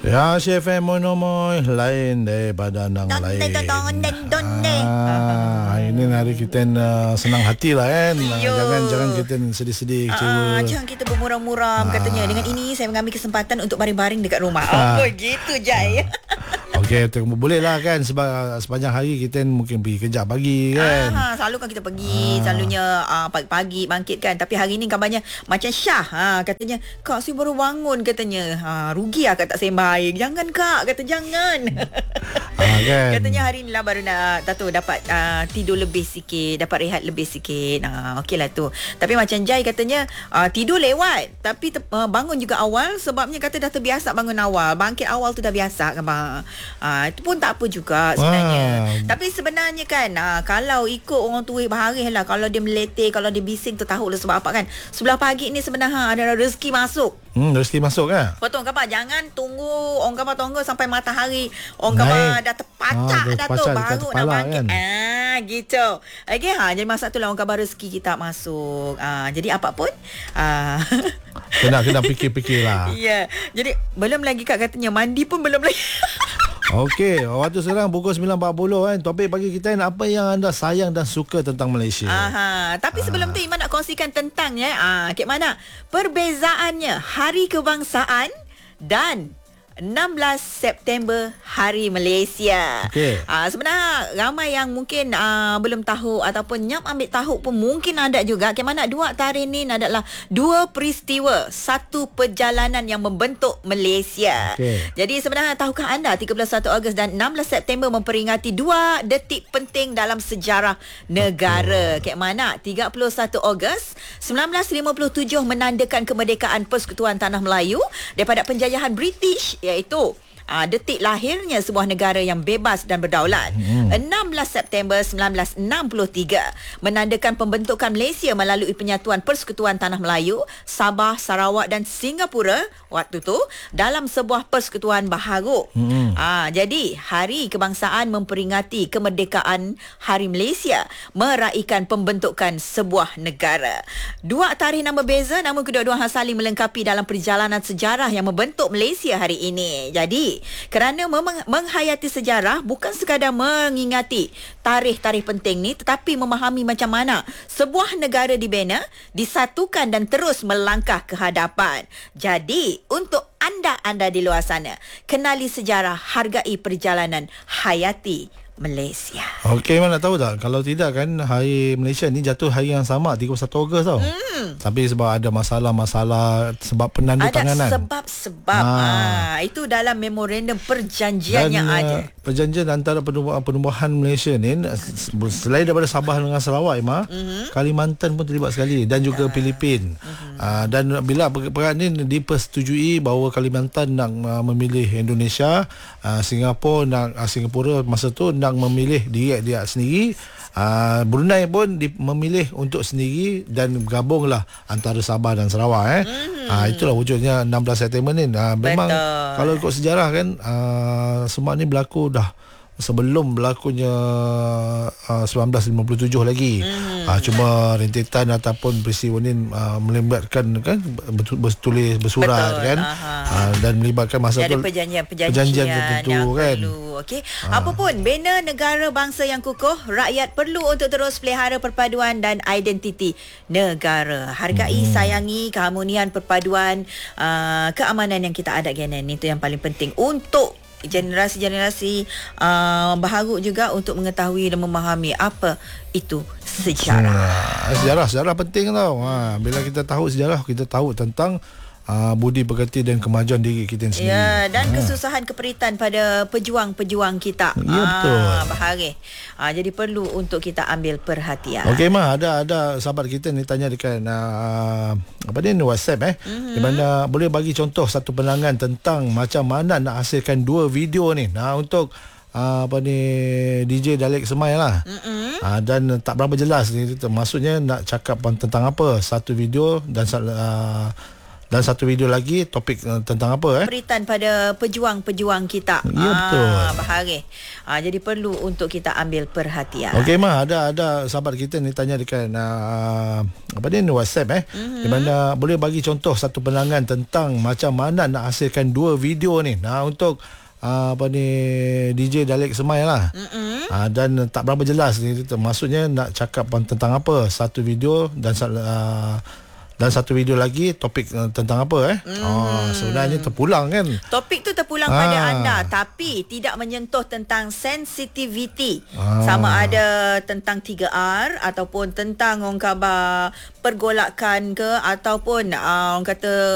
Ya, CFM monomoy lain daripada nang lain. Ini hari kita senang hati lah kan. Jangan kita sedih-sedih kecewa. Jangan kita bermuram-muram katanya. Dengan ini saya mengambil kesempatan untuk baring-baring dekat rumah. Begitu Jai. Okey, boleh lah kan sepanjang hari kita mungkin pergi kerja pagi kan. Selalu kan kita pergi, selalunya pagi-pagi bangkit kan. Tapi hari ni gambarnya macam Syah. Katanya, "Kak, saya baru bangun," katanya. "Rugi lah Kak tak sembahyang." "Jangan Kak," kata, "jangan." Kan? Katanya hari ni lah baru nak dapat tidur lebih sikit, dapat rehat lebih sikit. Okeylah tu. Tapi macam Jai katanya tidur lewat, tapi bangun juga awal sebabnya kata dah terbiasa bangun awal. Bangkit awal tu dah biasa kan bang. Itu pun tak apa juga sebenarnya. Tapi sebenarnya kan kalau ikut orang tua baharis lah, kalau dia meletih, kalau dia bising tu tahu lah sebab apa kan. Sebelah pagi ni sebenarnya ada rezeki masuk. Rezeki masuk kan? Betul khabar. Jangan tunggu orang khabar tunggu sampai matahari orang khabar dah terpacak dah tu baru nak bangkit kan? Gitu. Okey jadi masa tu lah orang khabar rezeki kita masuk. Jadi apa pun kena fikir-fikir lah. Ya. Jadi belum lagi Kak katanya mandi pun belum lagi. Okey, waktu sekarang pukul 9.40 kan. Topik pagi kita apa yang anda sayang dan suka tentang Malaysia. Tapi sebelum tu Iman nak kongsikan tentang Kek mana perbezaannya Hari Kebangsaan dan 16 September Hari Malaysia. Sebenarnya ramai yang mungkin belum tahu ataupun nyap ambil tahu pun mungkin ada juga. Bagaimana dua tarikh ni adalah dua peristiwa, satu perjalanan yang membentuk Malaysia. Jadi sebenarnya tahukah anda 31 Ogos dan 16 September memperingati dua detik penting dalam sejarah negara. Bagaimana 31 Ogos 1957 menandakan kemerdekaan Persekutuan Tanah Melayu daripada penjajahan British, iaitu detik lahirnya sebuah negara yang bebas dan berdaulat. 16 September 1963 menandakan pembentukan Malaysia melalui penyatuan Persekutuan Tanah Melayu, Sabah, Sarawak dan Singapura waktu tu dalam sebuah persekutuan baharu. Jadi Hari Kebangsaan memperingati kemerdekaan Hari Malaysia, meraikan pembentukan sebuah negara. Dua tarikh yang berbeza namun kedua-dua saling melengkapi dalam perjalanan sejarah yang membentuk Malaysia hari ini. Jadi kerana menghayati sejarah bukan sekadar mengingati tarikh-tarikh penting ni, tetapi memahami macam mana sebuah negara dibina, disatukan dan terus melangkah ke hadapan. Jadi untuk anda di luar sana, kenali sejarah, hargai perjalanan, hayati Malaysia. Okey, mana tahu tak? Kalau tidak kan Hari Malaysia ni jatuh hari yang sama 31 Ogos tau. Tapi sebab ada masalah sebab penandatanganan. Ada sebab-sebab. Itu dalam memorandum perjanjian yang ada. Perjanjian antara penubuhan Malaysia ni selain daripada Sabah dengan Sarawak, Kalimantan pun terlibat sekali dan juga Filipin. Dan bila perkara ni dipersetujui bahawa Kalimantan nak memilih Indonesia, Singapura masa tu nak memilih dia sendiri, Brunei pun memilih untuk sendiri dan bergabunglah antara Sabah dan Sarawak. Itulah wujudnya 16 September ni. Memang kalau ikut sejarah kan semua ni berlaku dah sebelum berlakunya 1957 lagi. Cuma rentetan ataupun peristiwa ni melibatkan kan bertulis bersurat kan, dan melibatkan masa tu perjanjian tertentu kan. Okey. Apapun bina negara bangsa yang kukuh, rakyat perlu untuk terus pelihara perpaduan dan identiti negara. Hargai, sayangi keharmonian, perpaduan, keamanan yang kita ada Genan. Itu yang paling penting untuk generasi-generasi baharu juga untuk mengetahui dan memahami apa itu sejarah. Sejarah penting tau. Bila kita tahu sejarah, kita tahu tentang budi pekerti dan kemajuan diri kita sendiri. Dan kesusahan keperitan pada pejuang-pejuang kita. Betul. Bahagia. Jadi perlu untuk kita ambil perhatian. Okey ada sahabat kita ni tanya dekat WhatsApp di mana boleh bagi contoh satu pandangan tentang macam mana nak hasilkan dua video ni. Untuk DJ Dalek Semai lah. Dan tak berapa jelas ni, maksudnya nak cakap tentang apa satu video dan Dan satu video lagi topik tentang apa Beritan pada pejuang-pejuang kita. Ya, betul. Bahagia. Jadi perlu untuk kita ambil perhatian. Okey Mah, ada sahabat kita ni tanya dekat WhatsApp di mana boleh bagi contoh satu pandangan tentang macam mana nak hasilkan dua video ni. Untuk DJ Dalek Semai lah. Dan tak berapa jelas ni, maksudnya nak cakap tentang apa, satu video dan satu video lagi topik tentang apa sebenarnya terpulang kan. Topik tu terpulang pada anda, tapi tidak menyentuh tentang sensitivity. Sama ada tentang 3R ataupun tentang orang khabar pergolakan ke, ataupun orang kata